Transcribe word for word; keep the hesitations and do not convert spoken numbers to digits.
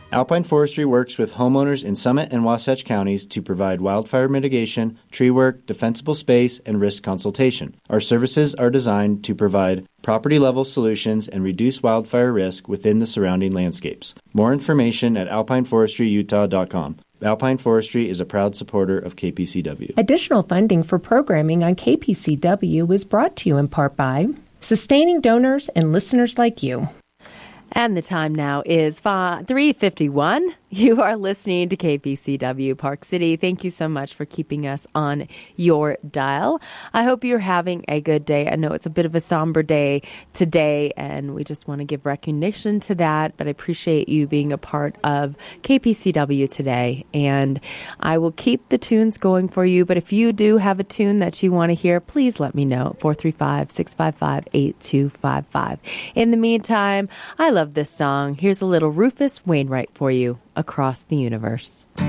Alpine Forestry works with homeowners in Summit and Wasatch counties to provide wildfire mitigation, tree work, defensible space, and risk consultation. Our services are designed to provide property-level solutions and reduce wildfire risk within the surrounding landscapes. More information at alpine forestry utah dot com. Alpine Forestry is a proud supporter of K P C W. Additional funding for programming on K P C W is brought to you in part by sustaining donors and listeners like you. And the time now is three fifty-one. You are listening to K P C W Park City. Thank you so much for keeping us on your dial. I hope you're having a good day. I know it's a bit of a somber day today, and we just want to give recognition to that, but I appreciate you being a part of K P C W today. And I will keep the tunes going for you, but if you do have a tune that you want to hear, please let me know. four three five, six five five, eight two five five. In the meantime, I love this song. Here's a little Rufus Wainwright for you. Across the Universe.